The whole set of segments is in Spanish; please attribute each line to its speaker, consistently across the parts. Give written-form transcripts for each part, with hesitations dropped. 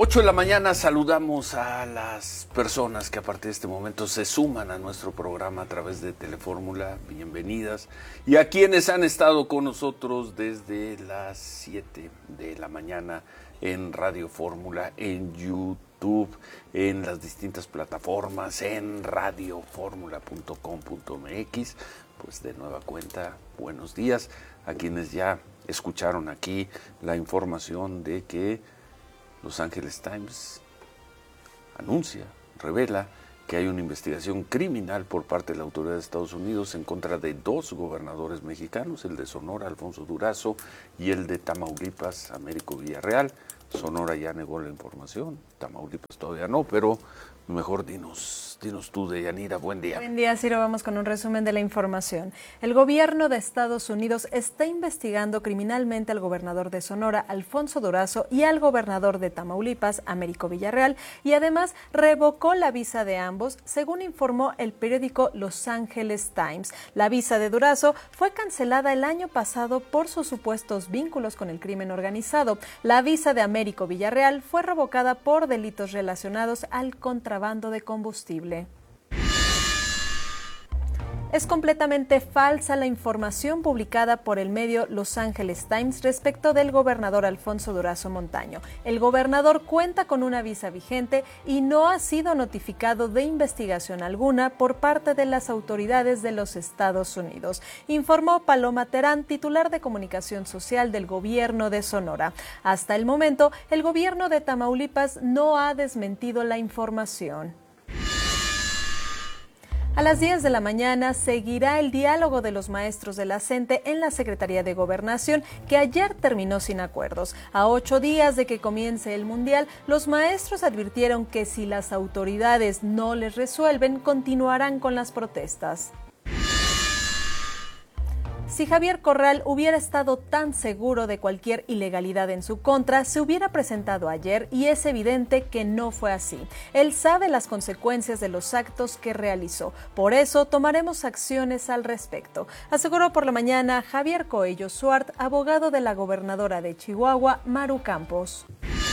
Speaker 1: 8 de la mañana, saludamos a las personas que a partir de este momento se suman a nuestro programa a través de Telefórmula, bienvenidas, y a quienes han estado con nosotros desde las 7 de la mañana en Radio Fórmula, en YouTube, en las distintas plataformas, en radioformula.com.mx. Pues de nueva cuenta, buenos días a quienes ya escucharon aquí la información de que Los Angeles Times revela que hay una investigación criminal por parte de la autoridad de Estados Unidos en contra de 2 gobernadores mexicanos, el de Sonora, Alfonso Durazo, y el de Tamaulipas, Américo Villarreal. Sonora ya negó la información, Tamaulipas todavía no, pero mejor dinos tú, Deyanira, buen día.
Speaker 2: Buen día, Ciro, vamos con un resumen de la información. El gobierno de Estados Unidos está investigando criminalmente al gobernador de Sonora, Alfonso Durazo, y al gobernador de Tamaulipas, Américo Villarreal, y además revocó la visa de ambos, según informó el periódico Los Angeles Times. La visa de Durazo fue cancelada el año pasado por sus supuestos vínculos con el crimen organizado. La visa de Américo Villarreal fue revocada por delitos relacionados al contrabando de combustible. Es completamente falsa la información publicada por el medio Los Angeles Times respecto del gobernador Alfonso Durazo Montaño. El gobernador cuenta con una visa vigente y no ha sido notificado de investigación alguna por parte de las autoridades de los Estados Unidos, informó Paloma Terán, titular de comunicación social del gobierno de Sonora. Hasta el momento, el gobierno de Tamaulipas no ha desmentido la información. A las 10 de la mañana seguirá el diálogo de los maestros de la CENTE en la Secretaría de Gobernación, que ayer terminó sin acuerdos. A 8 días de que comience el Mundial, los maestros advirtieron que si las autoridades no les resuelven, continuarán con las protestas. Si Javier Corral hubiera estado tan seguro de cualquier ilegalidad en su contra, se hubiera presentado ayer, y es evidente que no fue así. Él sabe las consecuencias de los actos que realizó. Por eso tomaremos acciones al respecto, aseguró por la mañana Javier Coello Suart, abogado de la gobernadora de Chihuahua, Maru Campos.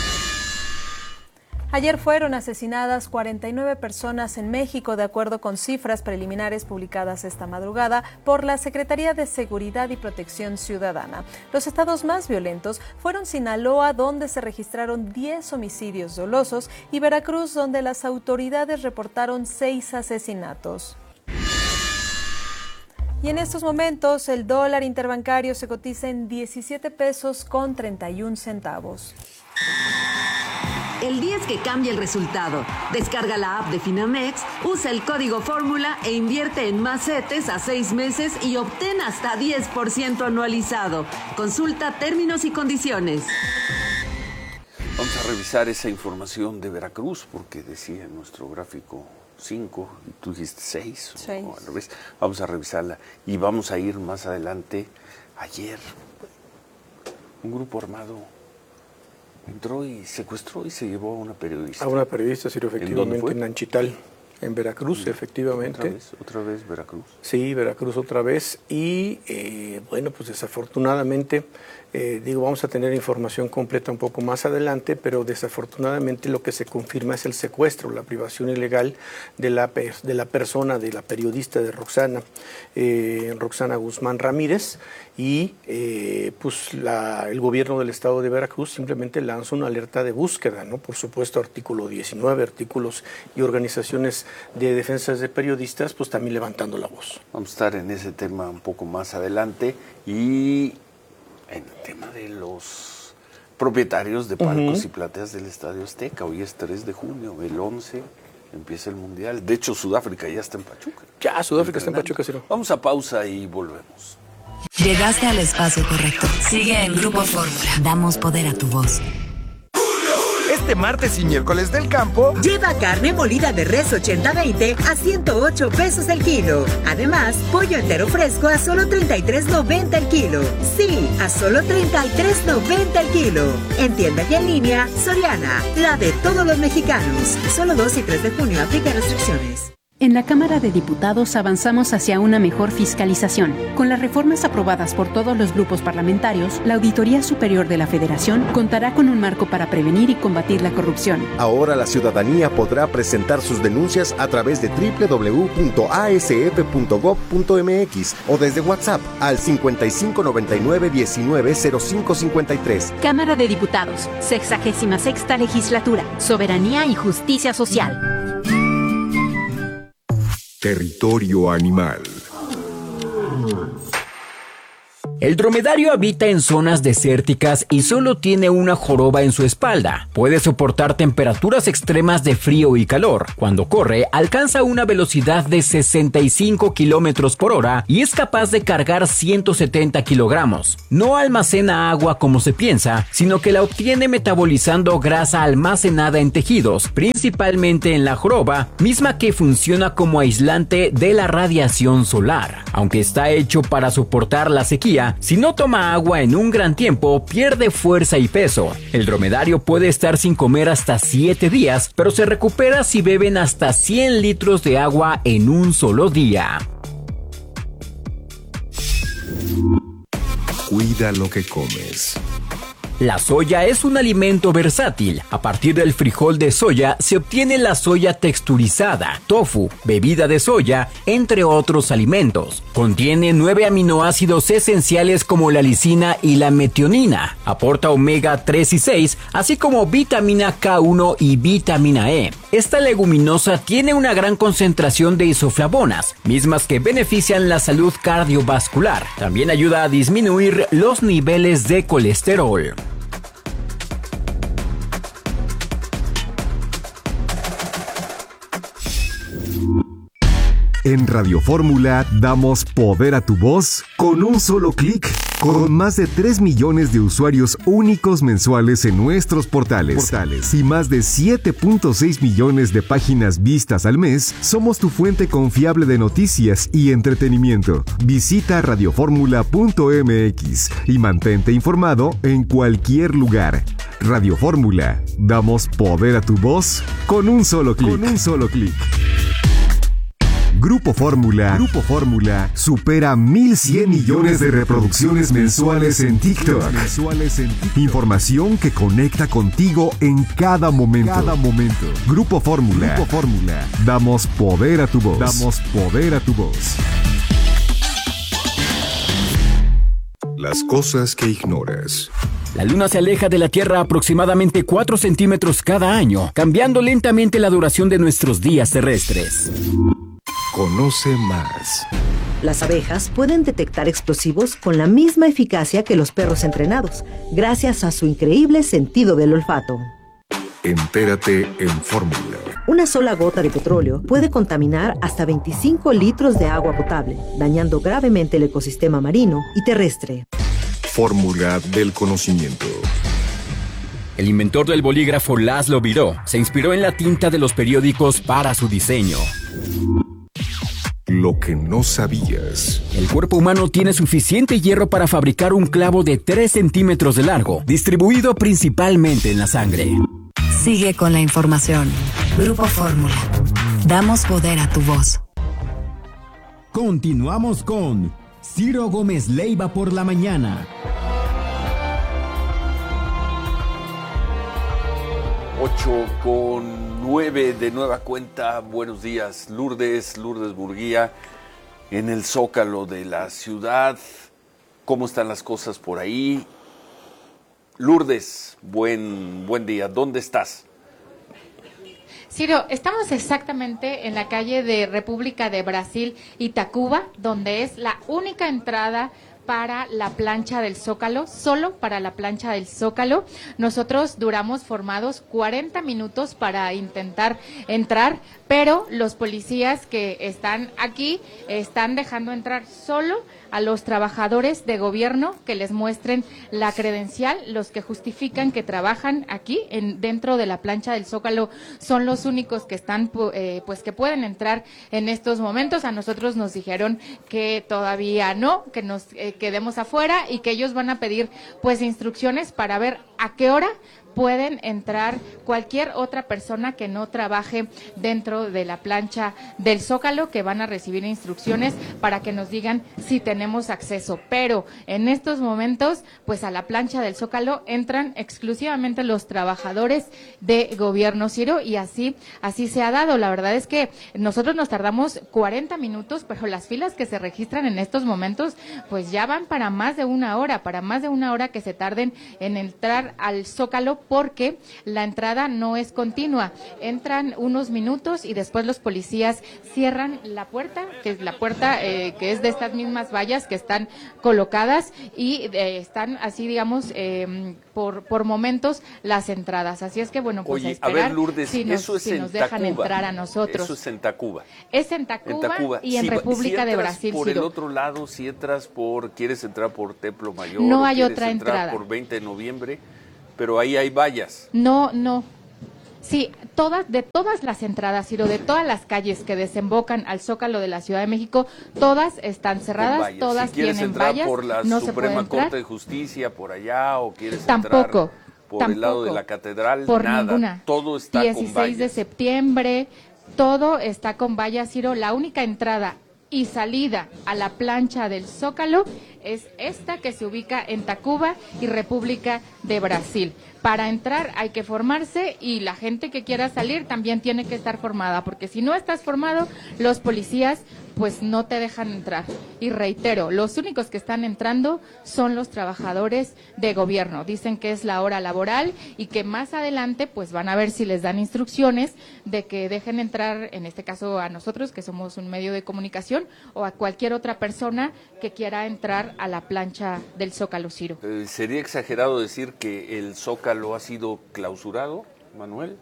Speaker 2: Ayer fueron asesinadas 49 personas en México, de acuerdo con cifras preliminares publicadas esta madrugada por la Secretaría de Seguridad y Protección Ciudadana. Los estados más violentos fueron Sinaloa, donde se registraron 10 homicidios dolosos, y Veracruz, donde las autoridades reportaron 6 asesinatos. Y en estos momentos el dólar interbancario se cotiza en 17 pesos con 31 centavos.
Speaker 3: El 10 que cambia el resultado. Descarga la app de Finamex, usa el código Fórmula e invierte en más CETES a 6 meses y obtén hasta 10% anualizado. Consulta términos y condiciones.
Speaker 1: Vamos a revisar esa información de Veracruz, porque decía en nuestro gráfico 5, y tú dijiste 6. O al revés. Vamos a revisarla y vamos a ir más adelante. Ayer, un grupo armado entró y secuestró y se llevó a una periodista.
Speaker 4: A una periodista, sí, efectivamente, en Nanchital, en Veracruz, efectivamente.
Speaker 1: ¿Otra vez Veracruz?
Speaker 4: Sí, Veracruz otra vez. Y bueno, pues desafortunadamente, vamos a tener información completa un poco más adelante, pero desafortunadamente lo que se confirma es el secuestro, la privación ilegal de la persona, de la periodista de Roxana Guzmán Ramírez, y pues el gobierno del estado de Veracruz simplemente lanza una alerta de búsqueda, ¿no? Por supuesto, artículo 19, artículos y organizaciones de defensas de periodistas, pues también levantando la voz.
Speaker 1: Vamos a estar en ese tema un poco más adelante, y en el tema de los propietarios de palcos y plateas del Estadio Azteca. Hoy es 3 de junio, el 11 empieza el Mundial. De hecho, Sudáfrica ya está en Pachuca.
Speaker 4: Ya, Sudáfrica está en Pachuca, Ciro.
Speaker 1: Vamos a pausa y volvemos.
Speaker 5: Llegaste al espacio correcto. Sigue en Grupo Fórmula. Damos poder a tu voz.
Speaker 6: Este martes y miércoles del campo,
Speaker 7: lleva carne molida de res 80-20 a 108 pesos el kilo. Además, pollo entero fresco a solo 33.90 el kilo. Sí, a solo 33.90 el kilo. En tienda y en línea, Soriana, la de todos los mexicanos. Solo 2 y 3 de junio aplica restricciones.
Speaker 8: En la Cámara de Diputados avanzamos hacia una mejor fiscalización. Con las reformas aprobadas por todos los grupos parlamentarios, la Auditoría Superior de la Federación contará con un marco para prevenir y combatir la corrupción.
Speaker 9: Ahora la ciudadanía podrá presentar sus denuncias a través de www.asf.gov.mx o desde WhatsApp al 5599-190553.
Speaker 8: Cámara de Diputados, 66ª Legislatura, Soberanía y Justicia Social.
Speaker 10: Territorio animal.
Speaker 11: El dromedario habita en zonas desérticas y solo tiene una joroba en su espalda. Puede soportar temperaturas extremas de frío y calor. Cuando corre, alcanza una velocidad de 65 kilómetros por hora y es capaz de cargar 170 kilogramos. No almacena agua como se piensa, sino que la obtiene metabolizando grasa almacenada en tejidos, principalmente en la joroba, misma que funciona como aislante de la radiación solar. Aunque está hecho para soportar la sequía, si no toma agua en un gran tiempo, pierde fuerza y peso. El dromedario puede estar sin comer hasta 7 días, pero se recupera si beben hasta 100 litros de agua en un solo día.
Speaker 10: Cuida lo que comes.
Speaker 11: La soya es un alimento versátil. A partir del frijol de soya se obtiene la soya texturizada, tofu, bebida de soya, entre otros alimentos. Contiene 9 aminoácidos esenciales como la lisina y la metionina. Aporta omega 3 y 6, así como vitamina K1 y vitamina E. Esta leguminosa tiene una gran concentración de isoflavonas, mismas que benefician la salud cardiovascular. También ayuda a disminuir los niveles de colesterol.
Speaker 10: En Radio Fórmula damos poder a tu voz con un solo clic. Con más de 3 millones de usuarios únicos mensuales en nuestros portales y más de 7.6 millones de páginas vistas al mes, somos tu fuente confiable de noticias y entretenimiento. Visita radioformula.mx y mantente informado en cualquier lugar. Radio Fórmula, damos poder a tu voz con un solo clic. Grupo Fórmula supera 1,100 millones de reproducciones mensuales en TikTok. Información que conecta contigo en cada momento. Grupo Fórmula. Damos poder a tu voz. Las cosas que ignoras.
Speaker 11: La Luna se aleja de la Tierra aproximadamente 4 centímetros cada año, cambiando lentamente la duración de nuestros días terrestres.
Speaker 10: Conoce más.
Speaker 12: Las abejas pueden detectar explosivos con la misma eficacia que los perros entrenados, gracias a su increíble sentido del olfato.
Speaker 10: Entérate en Fórmula.
Speaker 12: Una sola gota de petróleo puede contaminar hasta 25 litros de agua potable, dañando gravemente el ecosistema marino y terrestre.
Speaker 10: Fórmula del conocimiento.
Speaker 11: El inventor del bolígrafo Laszlo Biró se inspiró en la tinta de los periódicos para su diseño.
Speaker 10: Lo que no sabías.
Speaker 11: El cuerpo humano tiene suficiente hierro para fabricar un clavo de 3 centímetros de largo, distribuido principalmente en la sangre.
Speaker 5: Sigue con la información. Grupo Fórmula. Damos poder a tu voz.
Speaker 13: Continuamos con Ciro Gómez Leiva por la mañana.
Speaker 1: 8:09 de nueva cuenta. Buenos días, Lourdes Burguía, en el Zócalo de la ciudad. ¿Cómo están las cosas por ahí? Lourdes, buen día. ¿Dónde estás?
Speaker 14: Ciro, estamos exactamente en la calle de República de Brasil, Itacuba, donde es la única entrada para la plancha del Zócalo, solo para la plancha del Zócalo. Nosotros duramos formados 40 minutos para intentar entrar, pero los policías que están aquí están dejando entrar solo a los trabajadores de gobierno que les muestren la credencial. Los que justifican que trabajan aquí dentro de la plancha del Zócalo son los únicos que están pues que pueden entrar en estos momentos. A nosotros nos dijeron que todavía no, que nos quedemos afuera y que ellos van a pedir pues instrucciones para ver a qué hora pueden entrar cualquier otra persona que no trabaje dentro de la plancha del Zócalo, que van a recibir instrucciones para que nos digan si tenemos acceso. Pero en estos momentos, pues a la plancha del Zócalo entran exclusivamente los trabajadores de gobierno, Ciro, y así se ha dado. La verdad es que nosotros nos tardamos 40 minutos, pero las filas que se registran en estos momentos, pues ya van para más de una hora que se tarden en entrar al Zócalo, porque la entrada no es continua. Entran unos minutos y después los policías cierran la puerta, que es la puerta que es de estas mismas vallas que están colocadas, y están así, digamos, por momentos las entradas. Así es que, bueno, pues
Speaker 1: oye,
Speaker 14: esperar,
Speaker 1: a ver, Lourdes,
Speaker 14: si
Speaker 1: eso es
Speaker 14: nos dejan entrar a nosotros.
Speaker 1: Eso es en Tacuba.
Speaker 14: Es en Tacuba y en República de Brasil.
Speaker 1: Por
Speaker 14: Ciro,
Speaker 1: el otro lado, si entras quieres entrar por Templo Mayor,
Speaker 14: no
Speaker 1: o
Speaker 14: hay
Speaker 1: quieres
Speaker 14: otra
Speaker 1: entrar
Speaker 14: entrada
Speaker 1: por 20 de noviembre, pero ahí hay vallas.
Speaker 14: No. Sí, de todas las entradas, Ciro, de todas las calles que desembocan al Zócalo de la Ciudad de México, todas están cerradas, todas
Speaker 1: si quieres
Speaker 14: tienen
Speaker 1: entrar
Speaker 14: vallas,
Speaker 1: por la
Speaker 14: no se puede
Speaker 1: Suprema
Speaker 14: entrar.
Speaker 1: Corte de Justicia, por allá, o quieres
Speaker 14: Tampoco,
Speaker 1: entrar por el lado de la catedral,
Speaker 14: por
Speaker 1: nada,
Speaker 14: ninguna.
Speaker 1: todo está
Speaker 14: 16
Speaker 1: con vallas.
Speaker 14: de septiembre, todo está con vallas, Ciro. La única entrada y salida a la plancha del Zócalo es esta, que se ubica en Tacuba y República de Brasil. Para entrar hay que formarse, y la gente que quiera salir también tiene que estar formada, porque si no estás formado, los policías pues no te dejan entrar. Y reitero, los únicos que están entrando son los trabajadores de gobierno. Dicen que es la hora laboral y que más adelante pues van a ver si les dan instrucciones de que dejen entrar, en este caso a nosotros, que somos un medio de comunicación, o a cualquier otra persona que quiera entrar a la plancha del Zócalo, Ciro.
Speaker 1: ¿Sería exagerado decir que el Zócalo ha sido clausurado, Manuel?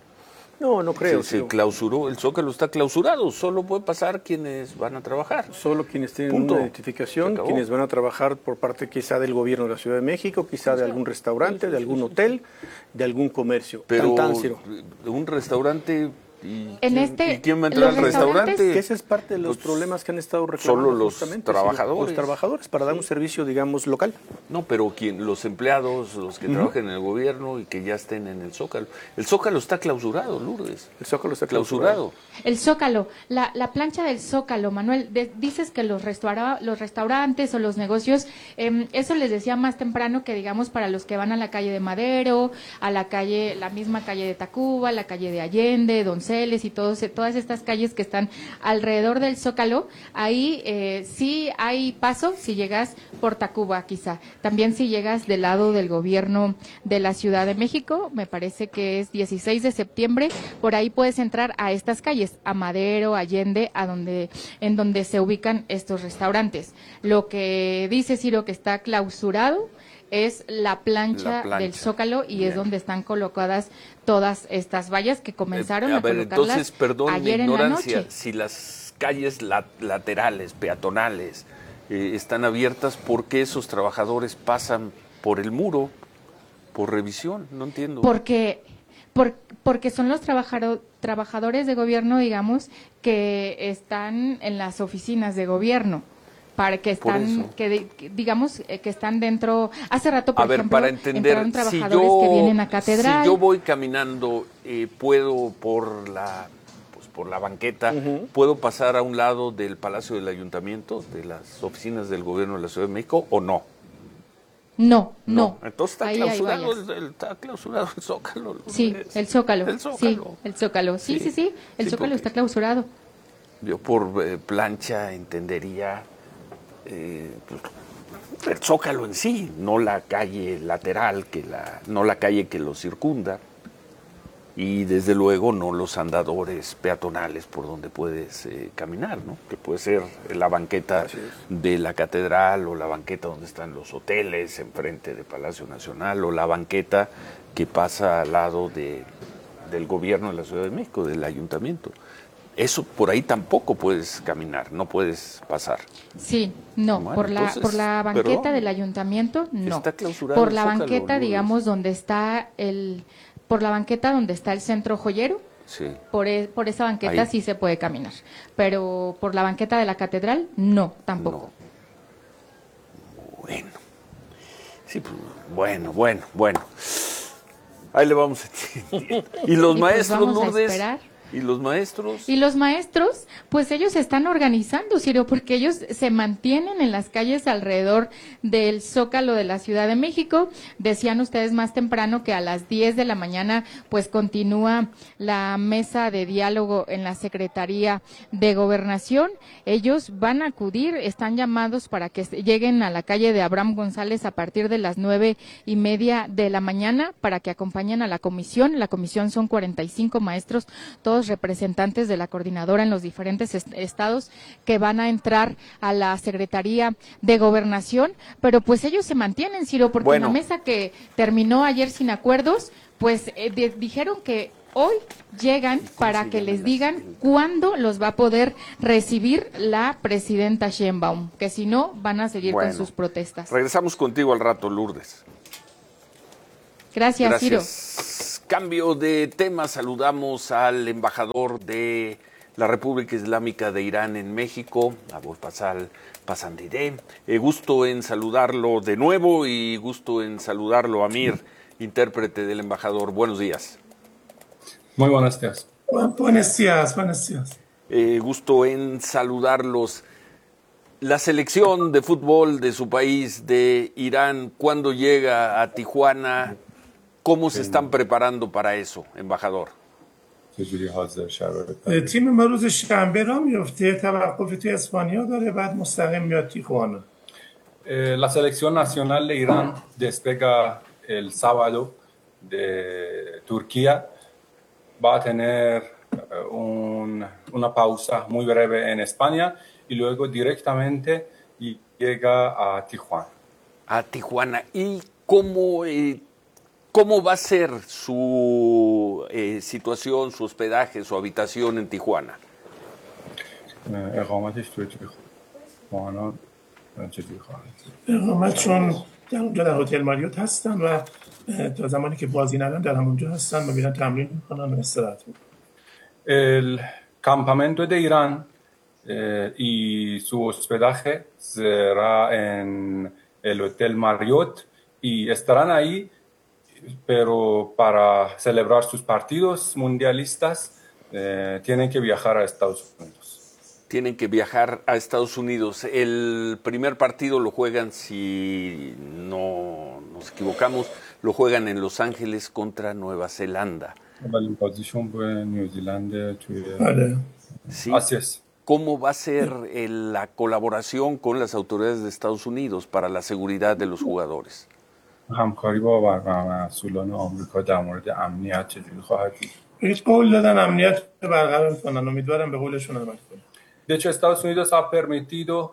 Speaker 4: No creo.
Speaker 1: Se clausuró, el Zócalo está clausurado, solo puede pasar quienes van a trabajar.
Speaker 4: Solo quienes tienen
Speaker 1: Punto.
Speaker 4: una identificación, quienes van a trabajar por parte quizá del gobierno de la Ciudad de México, quizá de algún restaurante, de algún hotel, de algún comercio.
Speaker 1: Pero
Speaker 4: Ciro.
Speaker 1: un restaurante... ¿Y
Speaker 14: en
Speaker 1: quién va a entrar al restaurante?
Speaker 4: Que ese es parte de los problemas que han estado reclamando.
Speaker 1: Solo los
Speaker 4: justamente,
Speaker 1: trabajadores.
Speaker 4: Los trabajadores, para dar un servicio, digamos, local.
Speaker 1: No, pero los empleados, los que trabajan en el gobierno y que ya estén en el Zócalo. El Zócalo está clausurado, Lourdes.
Speaker 4: El Zócalo está clausurado.
Speaker 14: El Zócalo, la plancha del Zócalo, Manuel, dices que los restaurantes o los negocios, eso les decía más temprano, que digamos para los que van a la calle de Madero, a la misma calle de Tacuba, la calle de Allende, Donceles y todas estas calles que están alrededor del Zócalo, ahí sí hay paso si llegas por Tacuba, quizá. También si llegas del lado del gobierno de la Ciudad de México, me parece que es 16 de septiembre, por ahí puedes entrar a estas calles, a Madero, Allende, en donde se ubican estos restaurantes. Lo que dice Ciro que está clausurado es la plancha del Zócalo, y bien, es donde están colocadas todas estas vallas que comenzaron a colocarlas
Speaker 1: entonces, perdón
Speaker 14: ayer
Speaker 1: mi ignorancia,
Speaker 14: en la noche.
Speaker 1: Si las calles laterales, peatonales, están abiertas, ¿por qué esos trabajadores pasan por el muro, por revisión? No entiendo.
Speaker 14: Porque son los trabajadores de gobierno, digamos, que están en las oficinas de gobierno, para que están, digamos, que están dentro. Hace rato, por ejemplo,
Speaker 1: para entender,
Speaker 14: entraron trabajadores que vienen a catedral.
Speaker 1: Si yo voy caminando, puedo por la banqueta, ¿puedo pasar a un lado del Palacio del Ayuntamiento, de las oficinas del gobierno de la Ciudad de México, o no?
Speaker 14: No.
Speaker 1: Entonces está clausurado el Zócalo.
Speaker 14: Sí, el Zócalo. Sí, el Zócalo. Sí, el Zócalo está clausurado.
Speaker 1: Yo por plancha entendería el Zócalo en sí, no la calle lateral, no la calle que lo circunda, y desde luego no los andadores peatonales por donde puedes caminar, ¿no? Que puede ser la banqueta de la catedral, o la banqueta donde están los hoteles enfrente de Palacio Nacional, o la banqueta que pasa al lado del gobierno de la Ciudad de México, del ayuntamiento. Eso por ahí tampoco puedes caminar, no puedes pasar.
Speaker 14: Sí, no, bueno, por la banqueta del ayuntamiento, no.
Speaker 1: Está clausurado
Speaker 14: por la
Speaker 1: el Zócalo,
Speaker 14: banqueta, digamos, donde está por la banqueta donde está el centro joyero,
Speaker 1: sí.
Speaker 14: Por esa banqueta ahí sí se puede caminar, pero por la banqueta de la catedral, no, tampoco.
Speaker 1: No. Bueno, sí, pues, bueno. Ahí le vamos entendiendo. ¿Y los maestros,
Speaker 14: vamos
Speaker 1: Lourdes?
Speaker 14: a esperar.
Speaker 1: ¿Y los maestros?
Speaker 14: Y los maestros, pues ellos se están organizando, Ciro, porque ellos se mantienen en las calles alrededor del Zócalo de la Ciudad de México. Decían ustedes más temprano que a las 10 de la mañana, pues continúa la mesa de diálogo en la Secretaría de Gobernación. Ellos van a acudir, están llamados para que lleguen a la calle de Abraham González a partir de las 9:30 de la mañana para que acompañen a la comisión. La comisión son 45 maestros, todos representantes de la coordinadora en los diferentes estados que van a entrar a la Secretaría de Gobernación, pero pues ellos se mantienen, Ciro, porque en la mesa que terminó ayer sin acuerdos, pues dijeron que hoy llegan para que les digan cuándo los va a poder recibir la presidenta Sheinbaum, que si no van a seguir con sus protestas.
Speaker 1: Regresamos contigo al rato, Lourdes.
Speaker 14: Gracias, Ciro.
Speaker 1: Cambio de tema, saludamos al embajador de la República Islámica de Irán en México, Abul Faisal Pasandideh. Gusto en saludarlo de nuevo y gusto en saludarlo, Amir, intérprete del embajador. Buenos días.
Speaker 15: Muy buenos días.
Speaker 16: Buenos días.
Speaker 1: Gusto en saludarlos. La selección de fútbol de su país, de Irán, ¿cuándo llega a Tijuana? ¿Cómo se están preparando para eso, embajador?
Speaker 16: تیم ما روز شنبه را میفته، توقف توی اسپانیا داره، بعد مستقیم میاد تیخوانا.
Speaker 15: La selección nacional de Irán despega el sábado de Turquía. Va a tener una pausa muy breve en España y luego directamente llega a Tijuana.
Speaker 1: A Tijuana. ¿Y cómo va a ser su situación, su hospedaje, su habitación en Tijuana?
Speaker 16: اقامتشون در اونجا در هتل ماریوت هستن و تا زمانی که بازی ندارن در همونجا هستن و میرن تمرین میکنن و استراحت میکنن.
Speaker 15: El campamento de Irán y su hospedaje será en el Hotel Marriott y estarán ahí, pero para celebrar sus partidos mundialistas tienen que viajar a Estados Unidos.
Speaker 1: Tienen que viajar a Estados Unidos. El primer partido lo juegan, si no nos equivocamos, lo juegan en Los Ángeles contra Nueva Zelanda. Sí.
Speaker 15: Así es.
Speaker 1: ¿Cómo va a ser la colaboración con las autoridades de Estados Unidos para la seguridad de los jugadores?
Speaker 16: همکاری با مسئولان آمریکا در مورد امنیت چجوری خواهد بود؟ هیچ قول دادن امنیت برقرار کنن، امیدوارم به قولشون عمل کنن.
Speaker 15: De hecho, Estados Unidos ha prometido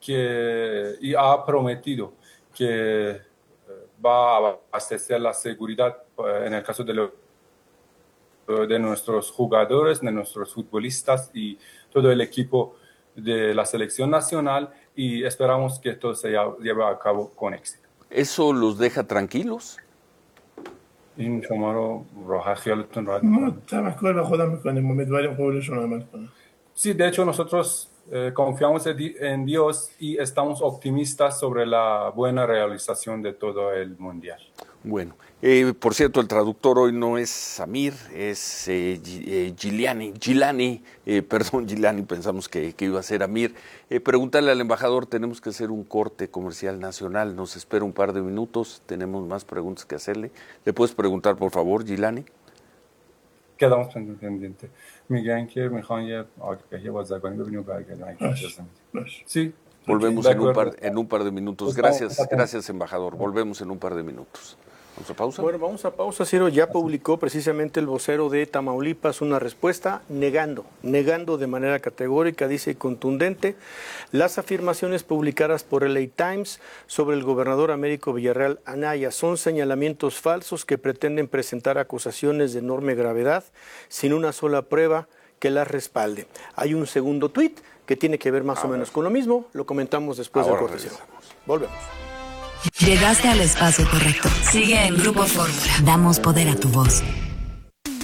Speaker 15: que va a abastecer la seguridad en el caso de nuestros jugadores, de nuestros futbolistas y todo el equipo de la selección nacional, y esperamos que esto se lleve a cabo con éxito.
Speaker 1: ¿Eso los deja tranquilos?
Speaker 15: این شما رو راحت خیالتون راحت
Speaker 16: ما تفکر به خودم میکنیم، امیدواریم قولشون عمل کنن.
Speaker 15: Sí, de hecho nosotros confiamos en Dios y estamos optimistas sobre la buena realización de todo el mundial.
Speaker 1: Bueno, por cierto, el traductor hoy no es Amir, es Gilani, pensamos que iba a ser Amir. Pregúntale al embajador, tenemos que hacer un corte comercial nacional, nos espera un par de minutos, tenemos más preguntas que hacerle. ¿Le puedes preguntar, por favor, Gilani?
Speaker 15: Quedamos pendientes. میگن که میخوان یه آگهی بازرگانی ببینیم و برگردیم. Sí.
Speaker 1: Volvemos en un par de minutos. Gracias, embajador. Volvemos en un par de minutos. ¿Vamos a pausa?
Speaker 4: Bueno, vamos a pausa. Ciro, ya publicó precisamente el vocero de Tamaulipas una respuesta negando de manera categórica, dice, y contundente, las afirmaciones publicadas por el LA Times sobre el gobernador Américo Villarreal Anaya. Son señalamientos falsos que pretenden presentar acusaciones de enorme gravedad sin una sola prueba que las respalde. Hay un segundo tuit que tiene que ver más o menos con lo mismo. Lo comentamos después del corte. Volvemos.
Speaker 5: Llegaste al espacio correcto. Sigue en Grupo Fórmula. Damos poder a tu voz.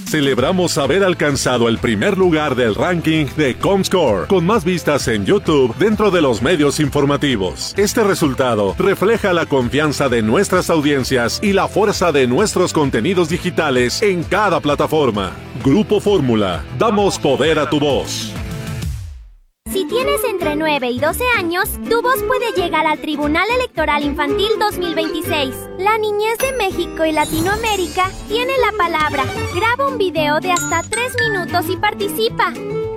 Speaker 17: Celebramos haber alcanzado el primer lugar del ranking de Comscore, con más vistas en YouTube dentro de los medios informativos. Este resultado refleja la confianza de nuestras audiencias y la fuerza de nuestros contenidos digitales en cada plataforma. Grupo Fórmula, damos poder a tu voz.
Speaker 18: Si tienes entre 9 y 12 años, tu voz puede llegar al Tribunal Electoral Infantil 2026. La niñez de México y Latinoamérica tiene la palabra. Graba un video de hasta 3 minutos y participa.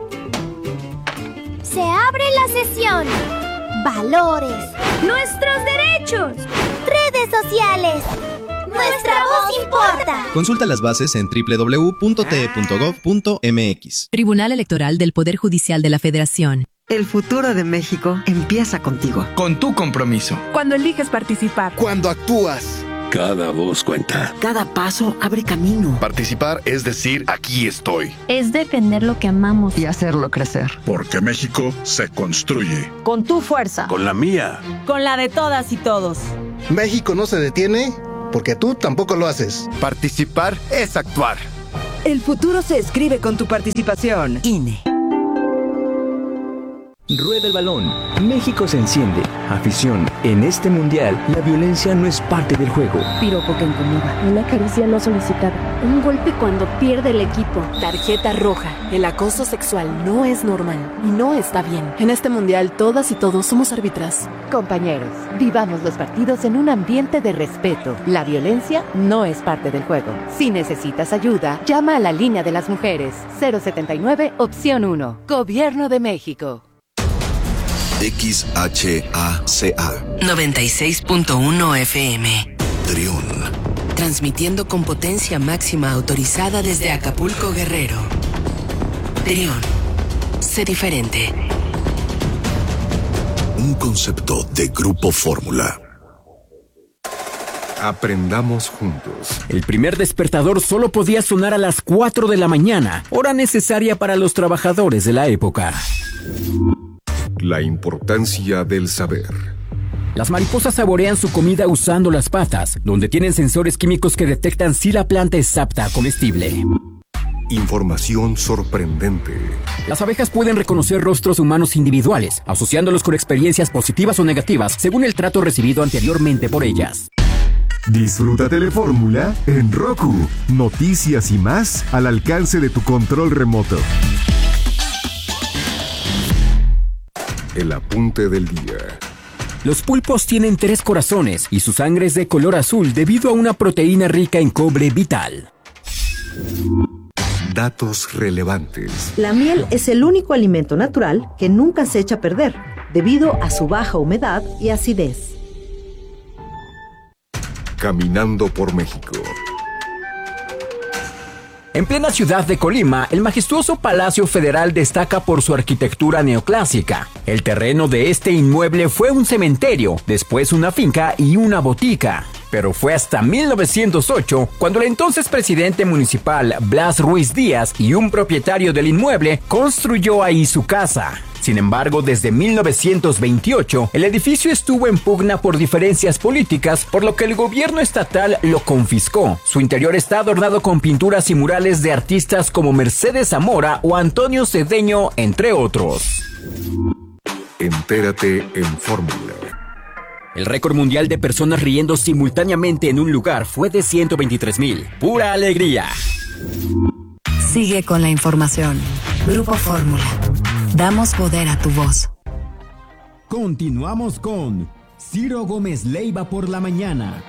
Speaker 18: Se abre la sesión. Valores. Nuestros derechos. Redes sociales. Nuestra voz importa.
Speaker 19: Consulta las bases en www.te.gov.mx.
Speaker 5: Tribunal Electoral del Poder Judicial de la Federación.
Speaker 20: El futuro de México empieza contigo.
Speaker 6: Con tu compromiso.
Speaker 21: Cuando eliges participar.
Speaker 22: Cuando actúas.
Speaker 23: Cada voz cuenta.
Speaker 20: Cada paso abre camino.
Speaker 23: Participar es decir, aquí estoy.
Speaker 18: Es defender lo que amamos
Speaker 20: y hacerlo crecer.
Speaker 23: Porque México se construye.
Speaker 24: Con tu fuerza.
Speaker 23: Con la mía.
Speaker 24: Con la de todas y todos.
Speaker 22: México no se detiene porque tú tampoco lo haces.
Speaker 6: Participar es actuar.
Speaker 7: El futuro se escribe con tu participación.
Speaker 20: INE.
Speaker 25: Rueda el balón. México se enciende. Afición. En este mundial, la violencia no es parte del juego.
Speaker 26: Piropo que incomoda. Una caricia no solicitada. Un golpe cuando pierde el equipo.
Speaker 27: Tarjeta roja. El acoso sexual no es normal y no está bien. En este mundial, todas y todos somos árbitras.
Speaker 28: Compañeros, vivamos los partidos en un ambiente de respeto. La violencia no es parte del juego. Si necesitas ayuda, llama a la línea de las mujeres. 079, opción 1. Gobierno de México.
Speaker 29: XHACA
Speaker 30: 96.1 FM.
Speaker 29: Triun.
Speaker 30: Transmitiendo con potencia máxima autorizada desde Acapulco, Guerrero. Triun. Sé diferente.
Speaker 29: Un concepto de Grupo Fórmula.
Speaker 10: Aprendamos juntos.
Speaker 11: El primer despertador solo podía sonar a las 4 de la mañana, hora necesaria para los trabajadores de la época.
Speaker 10: La importancia del saber.
Speaker 11: Las mariposas saborean su comida usando las patas, donde tienen sensores químicos que detectan si la planta es apta a comestible.
Speaker 10: Información sorprendente.
Speaker 11: Las abejas pueden reconocer rostros humanos individuales, asociándolos con experiencias positivas o negativas, según el trato recibido anteriormente por ellas.
Speaker 10: Disfruta Telefórmula en Roku. Noticias y más al alcance de tu control remoto. El apunte del día.
Speaker 11: Los pulpos tienen 3 corazones y su sangre es de color azul debido a una proteína rica en cobre vital.
Speaker 10: Datos relevantes.
Speaker 12: La miel es el único alimento natural que nunca se echa a perder, debido a su baja humedad y acidez.
Speaker 10: Caminando por México.
Speaker 11: En plena ciudad de Colima, el majestuoso Palacio Federal destaca por su arquitectura neoclásica. El terreno de este inmueble fue un cementerio, después una finca y una botica. Pero fue hasta 1908 cuando el entonces presidente municipal Blas Ruiz Díaz y un propietario del inmueble construyó ahí su casa. Sin embargo, desde 1928, el edificio estuvo en pugna por diferencias políticas, por lo que el gobierno estatal lo confiscó. Su interior está adornado con pinturas y murales de artistas como Mercedes Zamora o Antonio Cedeño, entre otros.
Speaker 10: Entérate en Fórmula.
Speaker 11: El récord mundial de personas riendo simultáneamente en un lugar fue de 123,000. ¡Pura alegría!
Speaker 5: Sigue con la información. Grupo Fórmula. Damos poder a tu voz.
Speaker 13: Continuamos con Ciro Gómez Leiva por la mañana.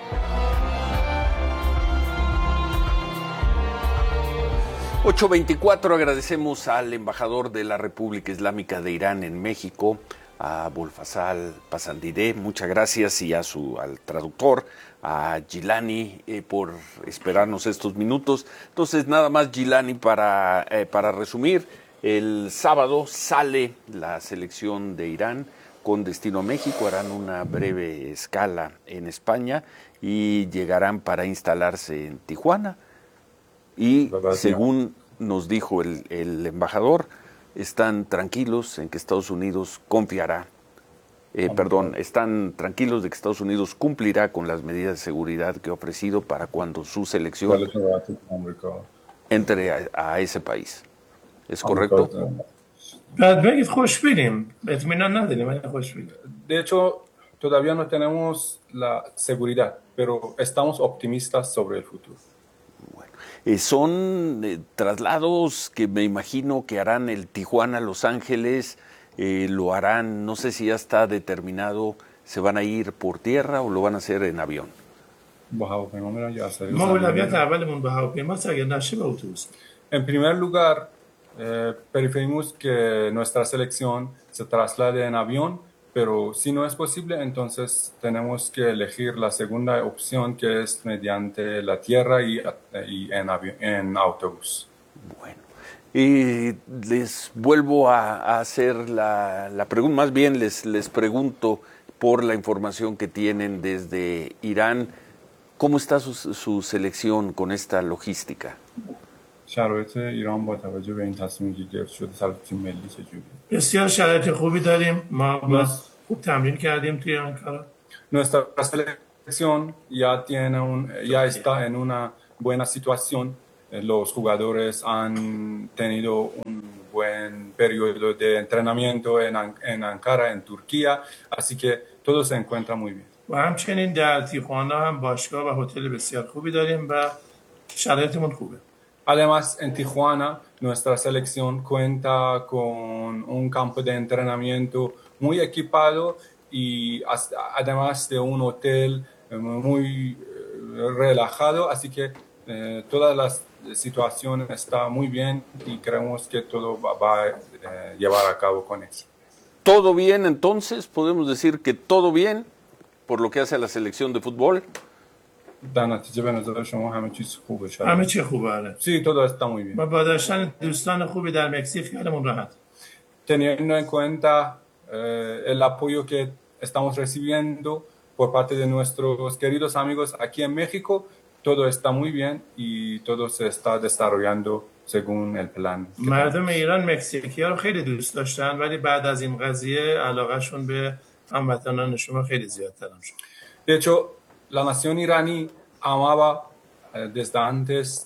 Speaker 1: $8:24, agradecemos al embajador de la República Islámica de Irán en México, a Bolfasal Pasandideh, muchas gracias, y al traductor, a Gilani, por esperarnos estos minutos. Entonces, nada más, Gilani, para resumir, el sábado sale la selección de Irán con destino a México, harán una breve escala en España y llegarán para instalarse en Tijuana. Y según nos dijo el embajador, están tranquilos en que Estados Unidos están tranquilos de que Estados Unidos cumplirá con las medidas de seguridad que ha ofrecido para cuando su selección entre a ese país. ¿Es correcto?
Speaker 2: De hecho, todavía no tenemos la seguridad, pero estamos optimistas sobre el futuro.
Speaker 1: Son traslados que me imagino que harán el Tijuana-Los Ángeles, lo harán, no sé si ya está determinado, ¿se van a ir por tierra o lo van a hacer en avión?
Speaker 2: En primer lugar, preferimos que nuestra selección se traslade en avión, pero si no es posible, entonces tenemos que elegir la segunda opción, que es mediante la tierra y en autobús.
Speaker 1: Bueno, y les vuelvo a hacer la pregunta, más bien les pregunto por la información que tienen desde Irán, ¿cómo está su selección con esta logística?
Speaker 2: شرایط ایران با توجه به این تصمیمی که گرفته شده توسط تیم ملی چجوریه؟
Speaker 3: بسیار شرایط خوبی داریم. ما خوب تمرین کردیم توی آنکارا.
Speaker 2: Nuestra selección ya está en una buena situación. Los jugadores han tenido un buen periodo de entrenamiento en Ankara, en Turquía, así que todo se encuentra muy bien.
Speaker 3: و همچنین در تیخوانا هم باشگاه و هتل بسیار خوبی داریم و شرایطمون خوبه.
Speaker 2: Además, en Tijuana, nuestra selección cuenta con un campo de entrenamiento muy equipado y además de un hotel muy relajado, así que todas las situaciones están muy bien y creemos que todo va a llevar a cabo con eso.
Speaker 1: ¿Todo bien entonces? ¿Podemos decir que todo bien por lo que hace a la selección de fútbol?
Speaker 2: در نتیجه به نظر شما همه چیز خوبه شد.
Speaker 3: همه چی خوبه.
Speaker 2: Sí, todo está muy bien.
Speaker 3: ما با داشتن دوستان خوبی در مکزیک خیالمون راحت.
Speaker 2: Teniendo en cuenta el apoyo que estamos recibiendo por parte de nuestros queridos amigos aquí en México, todo está muy bien y todo se está desarrollando según el plan.
Speaker 3: مردم ایران مکزیکی‌ها رو خیلی دوست داشتن ولی بعد از این قضیه علاقه‌شون به هموطنان شما خیلی زیادتر شد.
Speaker 2: De hecho, la nación iraní amaba desde antes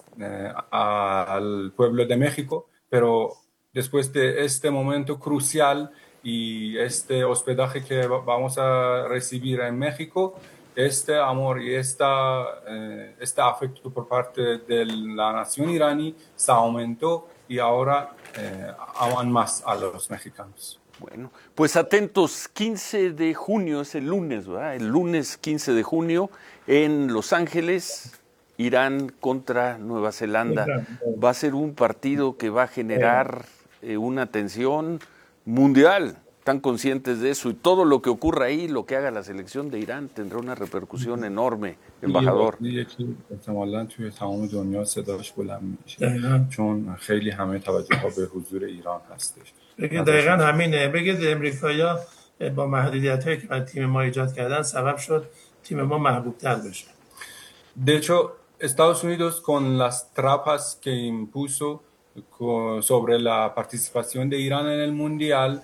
Speaker 2: al pueblo de México, pero después de este momento crucial y este hospedaje que vamos a recibir en México, este amor y este afecto por parte de la nación iraní se aumentó y ahora aman más a los mexicanos.
Speaker 1: Bueno, pues atentos, 15 de junio es el lunes, ¿verdad? El lunes 15 de junio en Los Ángeles, Irán contra Nueva Zelanda. Va a ser un partido que va a generar una tensión mundial. Están conscientes de eso y todo lo que ocurra ahí, lo que haga la selección de Irán, tendrá una repercusión enorme, embajador.
Speaker 3: بگید دقیقا همینه. بگید امریکایی‌ها با محدودیت‌هایی که تیم ما ایجاد کردن سبب شد تیم ما محبوب‌تر بشه.
Speaker 2: De hecho, Estados Unidos con las trampas que impuso sobre la participación de Irán en el Mundial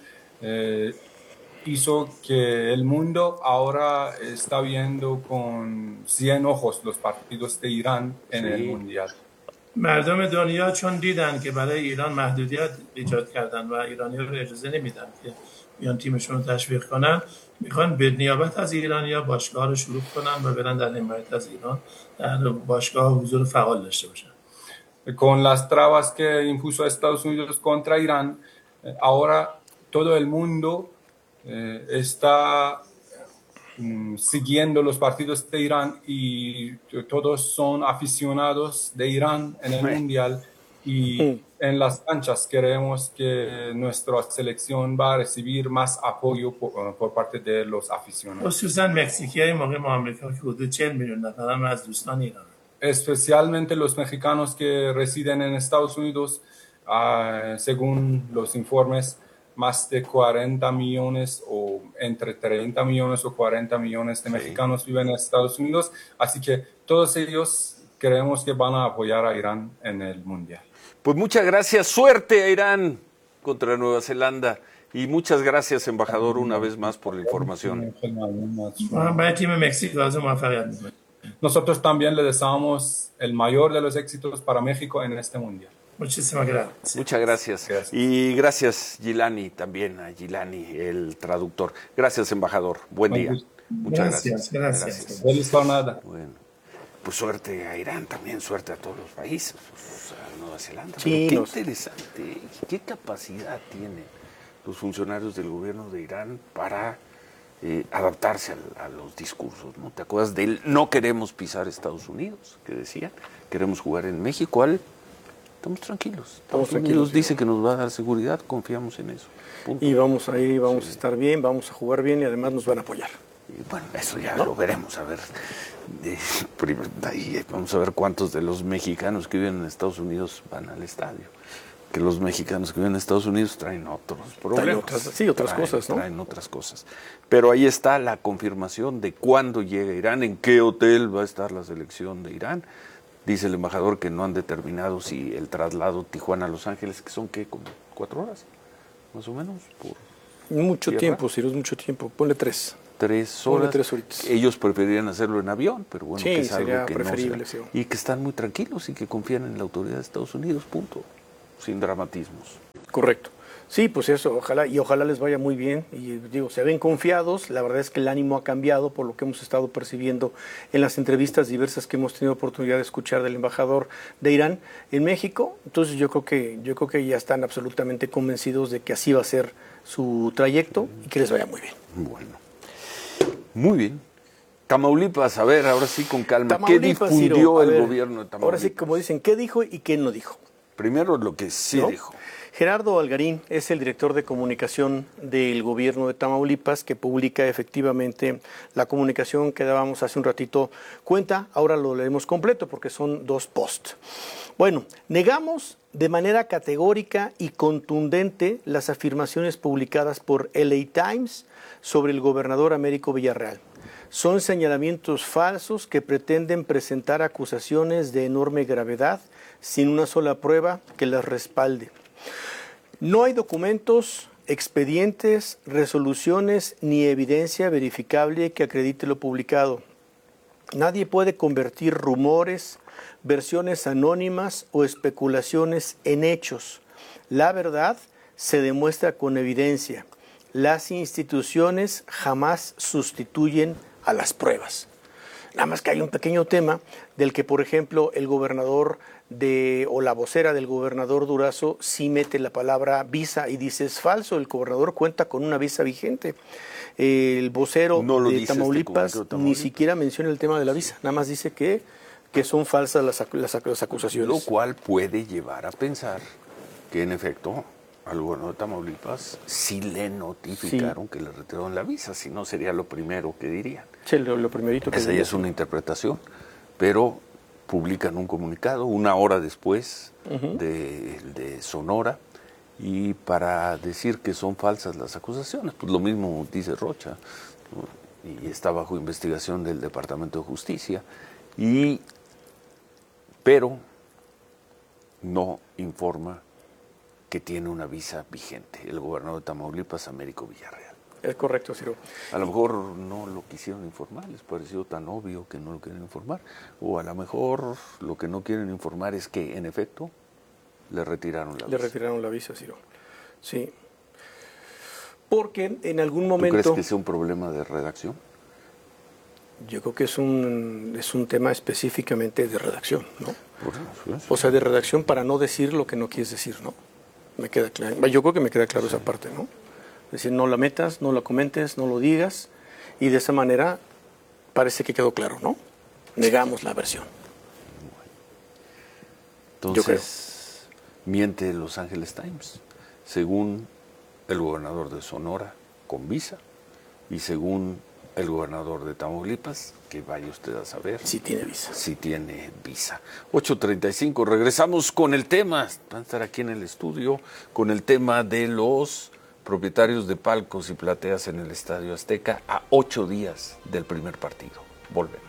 Speaker 2: hizo que el mundo ahora está viendo con 100 ojos los partidos de Irán en el Mundial.
Speaker 3: مردم دنیا چون دیدن که برای ایران محدودیت ایجاد کردن و ایرانی‌ها رو اجازه نمیدن که بیان تیمشون رو تشویق کنن، میخوان به نیابت از ایرانی‌ها باشگاه رو شروع کنن و برن در حمایت از ایران در باشگاه حضور فعال داشته باشن.
Speaker 2: Con las trabas que impuso Estados Unidos contra Irán, ahora todo el mundo está siguiendo los partidos de Irán y todos son aficionados de Irán en el Mundial y en las canchas queremos que nuestra selección va a recibir más apoyo por parte de los aficionados.
Speaker 3: خصوصا مکزیکی‌های مقیم آمریکا که حدود 40 میلیون نفرن از دوستان ایران.
Speaker 2: Especialmente los mexicanos que residen en Estados Unidos, según los informes, más de 40 millones o entre 30 millones o 40 millones de mexicanos viven en Estados Unidos, así que todos ellos creemos que van a apoyar a Irán en el Mundial.
Speaker 1: Pues muchas gracias, suerte a Irán contra Nueva Zelanda y muchas gracias, embajador, una vez más por la información.
Speaker 2: nosotros también le deseamos el mayor de los éxitos para México en este mundial.
Speaker 3: Muchísimas gracias.
Speaker 1: Muchas gracias. Y gracias, Gilani, también a Gilani, el traductor. Gracias, embajador. Buen día. Muchas gracias.
Speaker 2: Feliz jornada.
Speaker 1: Bueno, pues suerte a Irán también, suerte a todos los países, pues a Nueva Zelanda.
Speaker 22: Sí,
Speaker 1: Pero qué interesante, qué capacidad tienen los funcionarios del gobierno de Irán para adaptarse a los discursos, ¿no? ¿Te acuerdas del no queremos pisar Estados Unidos, que decían? Queremos jugar en México, estamos tranquilos. Estados Unidos dice que nos va a dar seguridad, confiamos en eso. Punto.
Speaker 4: Y vamos a estar bien, vamos a jugar bien y además nos van a apoyar.
Speaker 1: Y bueno, eso ya lo veremos, a ver. Ahí vamos a ver cuántos de los mexicanos que viven en Estados Unidos van al estadio. Que los mexicanos que viven en Estados Unidos traen otros problemas.
Speaker 4: Otras cosas, ¿no?
Speaker 1: Traen otras cosas. Pero ahí está la confirmación de cuándo llega Irán, en qué hotel va a estar la selección de Irán. Dice el embajador que no han determinado si el traslado Tijuana-Los Ángeles, que son, ¿qué? Como 4 horas, más o menos.
Speaker 4: Mucho tiempo, Ciro, es mucho tiempo. Ponle 3.
Speaker 1: 3 horas.
Speaker 4: Ponle 3 horitas.
Speaker 1: Ellos preferirían hacerlo en avión, pero bueno,
Speaker 4: sí,
Speaker 1: que es algo que
Speaker 4: preferible,
Speaker 1: no sea.
Speaker 4: sí.
Speaker 1: Y que están muy tranquilos y que confían en la autoridad de Estados Unidos, punto. Sin dramatismos.
Speaker 4: Correcto. Sí, pues eso, ojalá les vaya muy bien. Y digo, se ven confiados. La verdad es que el ánimo ha cambiado por lo que hemos estado percibiendo en las entrevistas diversas que hemos tenido oportunidad de escuchar del embajador de Irán en México. Entonces yo creo que ya están absolutamente convencidos de que así va a ser su trayecto y que les vaya muy bien.
Speaker 1: Bueno, muy bien. Tamaulipas, a ver, ahora sí con calma. ¿Qué difundió
Speaker 4: Ciro,
Speaker 1: el gobierno de Tamaulipas?
Speaker 4: Ahora sí, como dicen, ¿qué dijo y qué no dijo?
Speaker 1: Primero lo que sí dijo.
Speaker 4: Gerardo Algarín es el director de comunicación del gobierno de Tamaulipas, que publica efectivamente la comunicación que dábamos hace un ratito cuenta. Ahora lo leemos completo porque son 2 posts. Bueno, negamos de manera categórica y contundente las afirmaciones publicadas por LA Times sobre el gobernador Américo Villarreal. Son señalamientos falsos que pretenden presentar acusaciones de enorme gravedad sin una sola prueba que las respalde. No hay documentos, expedientes, resoluciones ni evidencia verificable que acredite lo publicado. Nadie puede convertir rumores, versiones anónimas o especulaciones en hechos. La verdad se demuestra con evidencia. Las instituciones jamás sustituyen a las pruebas. Nada más que hay un pequeño tema del que, por ejemplo, el gobernador o la vocera del gobernador Durazo sí mete la palabra visa y dice es falso, el gobernador cuenta con una visa vigente. El vocero de Tamaulipas ni siquiera menciona el tema de la visa, nada más dice que son falsas las acusaciones.
Speaker 1: Lo cual puede llevar a pensar que en efecto al gobernador de Tamaulipas sí le notificaron que le retiraron la visa, si no sería lo primero que dirían.
Speaker 4: Sí, lo primerito que
Speaker 1: esa ya es una interpretación, pero publican un comunicado 1 hora después de Sonora y para decir que son falsas las acusaciones, pues lo mismo dice Rocha, ¿no? Y está bajo investigación del Departamento de Justicia, pero no informa que tiene una visa vigente, el gobernador de Tamaulipas, Américo Villarreal.
Speaker 4: Es correcto, Ciro.
Speaker 1: A lo mejor no lo quisieron informar, les pareció tan obvio que no lo quieren informar, o a lo mejor lo que no quieren informar es que, en efecto, le retiraron la visa.
Speaker 4: Le retiraron la visa, Ciro. Sí. Porque en algún momento...
Speaker 1: ¿Tú crees que sea un problema de redacción?
Speaker 4: Yo creo que es un tema específicamente de redacción, ¿no? O sea, de redacción para no decir lo que no quieres decir, ¿no? Me queda claro. Yo creo que me queda claro esa parte, ¿no? Es decir, no la metas, no la comentes, no lo digas, y de esa manera parece que quedó claro, ¿no? Negamos la versión.
Speaker 1: Entonces, miente Los Angeles Times, según el gobernador de Sonora, con visa, y según el gobernador de Tamaulipas, que vaya usted a saber.
Speaker 4: Sí tiene visa.
Speaker 1: Sí tiene visa. 8:35, regresamos con el tema, van a estar aquí en el estudio, con el tema de los propietarios de palcos y plateas en el Estadio Azteca a 8 días del primer partido. Volvemos.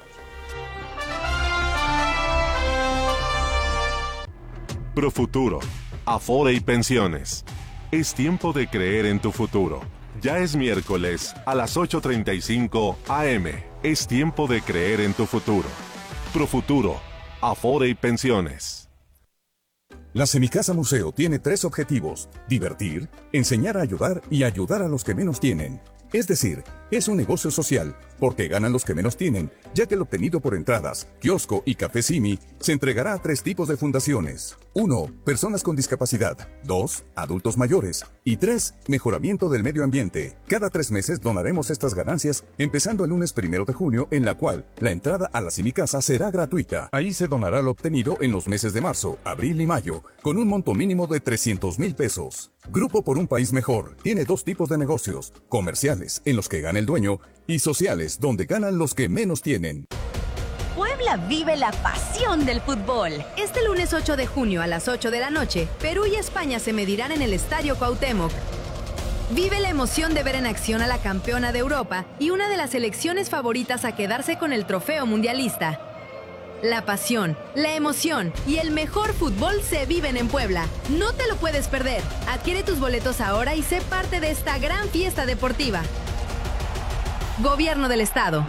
Speaker 8: Profuturo, Afore y Pensiones. Es tiempo de creer en tu futuro. Ya es miércoles a las 8:35 AM. Es tiempo de creer en tu futuro. Profuturo, Afore y Pensiones.
Speaker 9: La Semicasa Museo tiene 3 objetivos: divertir, enseñar a ayudar y ayudar a los que menos tienen. Es decir, es un negocio social, porque ganan los que menos tienen, ya que el obtenido por entradas, kiosco y café Simi se entregará a 3 tipos de fundaciones. 1. Personas con discapacidad. 2. Adultos mayores. Y 3. Mejoramiento del medio ambiente. Cada 3 meses donaremos estas ganancias, empezando el lunes 1 de junio, en la cual la entrada a la Semicasa será gratuita. Ahí se donará lo obtenido en los meses de marzo, abril y mayo, con un monto mínimo de 300,000 pesos. Grupo por un País Mejor tiene 2 tipos de negocios: comerciales, en los que gana el dueño, y sociales, donde ganan los que menos tienen.
Speaker 14: Puebla vive la pasión del fútbol. Este lunes 8 de junio a las 8 de la noche, Perú y España se medirán en el Estadio Cuauhtémoc. Vive la emoción de ver en acción a la campeona de Europa y una de las selecciones favoritas a quedarse con el trofeo mundialista. La pasión, la emoción y el mejor fútbol se viven en Puebla. No te lo puedes perder. Adquiere tus boletos ahora y sé parte de esta gran fiesta deportiva. Gobierno del Estado.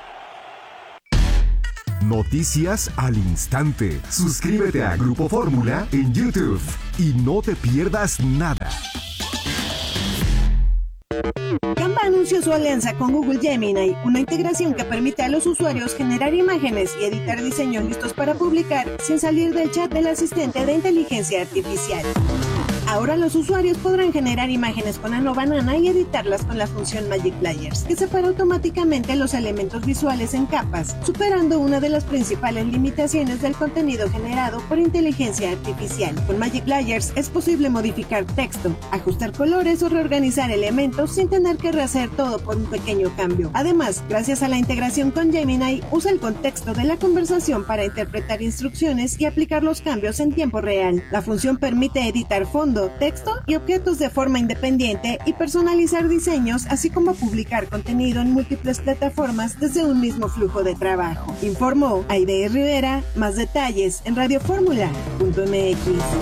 Speaker 10: Noticias al instante. Suscríbete a Grupo Fórmula en YouTube y no te pierdas nada.
Speaker 15: Canva anunció su alianza con Google Gemini, una integración que permite a los usuarios generar imágenes y editar diseños listos para publicar sin salir del chat del asistente de inteligencia artificial. Ahora los usuarios podrán generar imágenes con Ano Banana y editarlas con la función Magic Layers, que separa automáticamente los elementos visuales en capas, superando una de las principales limitaciones del contenido generado por inteligencia artificial. Con Magic Layers es posible modificar texto, ajustar colores o reorganizar elementos sin tener que rehacer todo por un pequeño cambio. Además, gracias a la integración con Gemini, usa el contexto de la conversación para interpretar instrucciones y aplicar los cambios en tiempo real. La función permite editar fondo, texto y objetos de forma independiente y personalizar diseños, así como publicar contenido en múltiples plataformas desde un mismo flujo de trabajo. Informó Aide Rivera. Más detalles en radioformula.mx.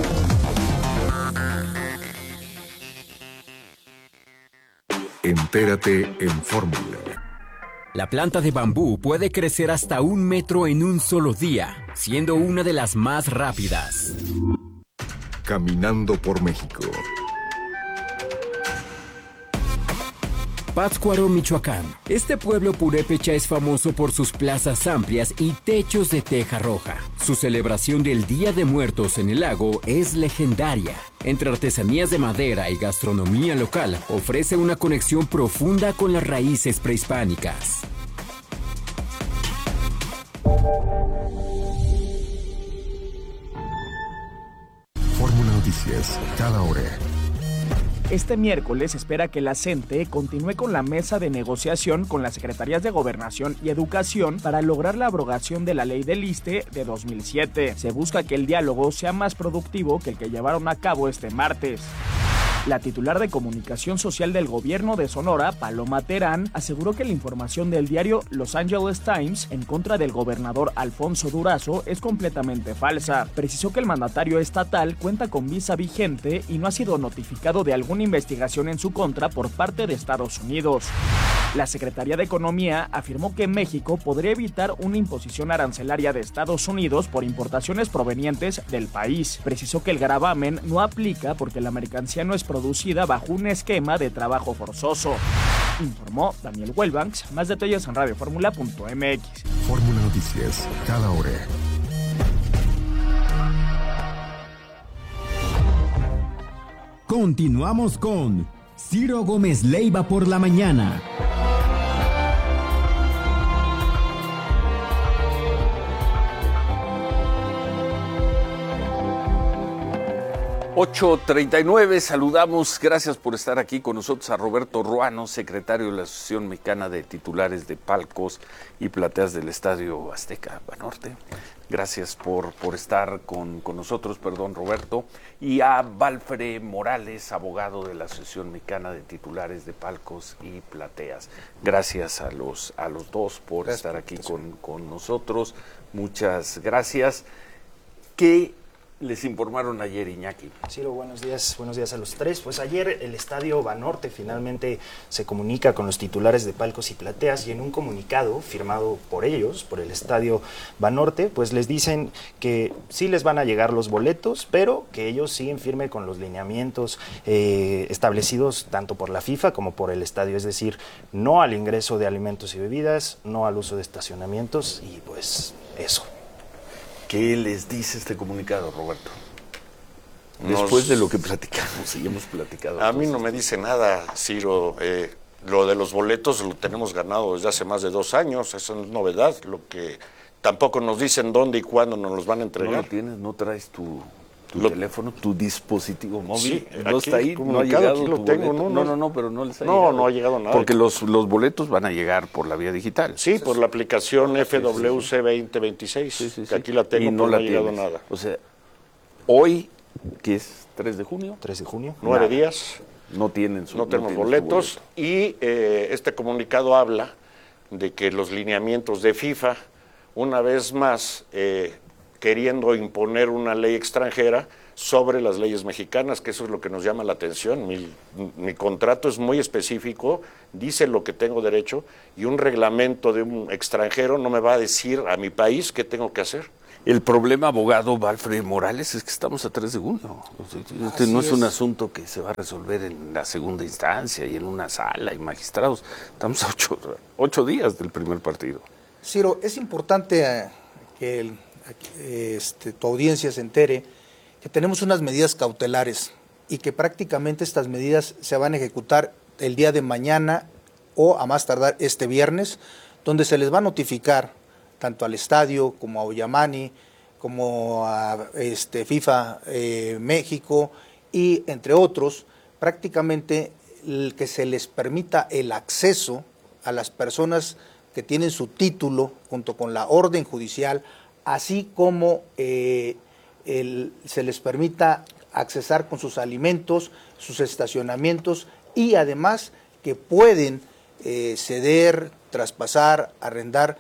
Speaker 29: Entérate en Fórmula.
Speaker 11: La planta de bambú puede crecer hasta 1 metro en un solo día, siendo una de las más rápidas.
Speaker 29: Caminando por México.
Speaker 11: Pátzcuaro, Michoacán. Este pueblo purépecha es famoso por sus plazas amplias y techos de teja roja. Su celebración del Día de Muertos en el lago es legendaria. Entre artesanías de madera y gastronomía local, ofrece una conexión profunda con las raíces prehispánicas.
Speaker 29: Fórmula Noticias, cada hora.
Speaker 16: Este miércoles se espera que la CENTE continúe con la mesa de negociación con las Secretarías de Gobernación y Educación para lograr la abrogación de la Ley del ISSSTE de 2007. Se busca que el diálogo sea más productivo que el que llevaron a cabo este martes. La titular de Comunicación Social del Gobierno de Sonora, Paloma Terán, aseguró que la información del diario Los Angeles Times en contra del gobernador Alfonso Durazo es completamente falsa. Precisó que el mandatario estatal cuenta con visa vigente y no ha sido notificado de alguna investigación en su contra por parte de Estados Unidos. La Secretaría de Economía afirmó que México podría evitar una imposición arancelaria de Estados Unidos por importaciones provenientes del país. Precisó que el gravamen no aplica porque la mercancía no es producida bajo un esquema de trabajo forzoso. Informó Daniel Huelbanks. Más detalles en radioformula.mx.
Speaker 29: Fórmula Noticias, cada hora.
Speaker 13: Continuamos con Ciro Gómez Leiva por la mañana.
Speaker 1: ...8:39, saludamos, gracias por estar aquí con nosotros a Roberto Ruano, secretario de la Asociación Mexicana de Titulares de Palcos y Plateas del Estadio Azteca Banorte. Gracias por estar con nosotros, Roberto. Y a Valfre Morales, abogado de la Asociación Mexicana de Titulares de Palcos y Plateas. Gracias a los dos por estar aquí con nosotros. Muchas gracias. ¿Qué Les informaron ayer, Iñaki.
Speaker 6: Ciro, buenos días a los tres. Pues ayer el Estadio Banorte finalmente se comunica con los titulares de palcos y plateas y en un comunicado firmado por ellos, por el Estadio Banorte, pues les dicen que sí les van a llegar los boletos, pero que ellos siguen firme con los lineamientos establecidos tanto por la FIFA como por el estadio, es decir, no al ingreso de alimentos y bebidas, no al uso de estacionamientos y pues eso.
Speaker 1: ¿Qué les dice este comunicado, Roberto? Después de lo que platicamos y hemos platicado.
Speaker 7: A mí no me dice nada, Ciro. Lo de los boletos lo tenemos ganado desde hace más de 2 años, eso no es novedad. Lo que tampoco nos dicen dónde y cuándo nos los van a entregar.
Speaker 1: ¿No lo tienes? ¿No traes tu teléfono, tu dispositivo móvil?
Speaker 7: Sí,
Speaker 1: ¿No está ahí? ¿No ha llegado
Speaker 7: lo
Speaker 1: tu
Speaker 7: tengo,
Speaker 1: boleto? No, pero no les ha llegado.
Speaker 7: No ha llegado nada.
Speaker 1: Porque los boletos van a llegar por la vía digital.
Speaker 7: Sí, por la aplicación FWC 2026, que aquí la tengo,
Speaker 1: y
Speaker 7: no ha llegado nada.
Speaker 1: O sea, hoy, que es 3 de junio.
Speaker 6: 3 de junio.
Speaker 7: 9 días.
Speaker 1: No tienen
Speaker 7: no tenemos boletos. Y este comunicado habla de que los lineamientos de FIFA, una vez más, queriendo imponer una ley extranjera sobre las leyes mexicanas, que eso es lo que nos llama la atención. Mi contrato es muy específico, dice lo que tengo derecho, y un reglamento de un extranjero no me va a decir a mi país qué tengo que hacer.
Speaker 1: El problema, abogado Valfred Morales, es que estamos a 3 de junio. Este no es un asunto que se va a resolver en la segunda instancia y en una sala y magistrados. Estamos a 8 días del primer partido.
Speaker 17: Ciro, es importante que tu audiencia se entere que tenemos unas medidas cautelares y que prácticamente estas medidas se van a ejecutar el día de mañana o a más tardar este viernes, donde se les va a notificar tanto al estadio como a Ollamani, como a FIFA México y entre otros, prácticamente que se les permita el acceso a las personas que tienen su título junto con la orden judicial, así como se les permita accesar con sus alimentos, sus estacionamientos y además que pueden ceder, traspasar, arrendar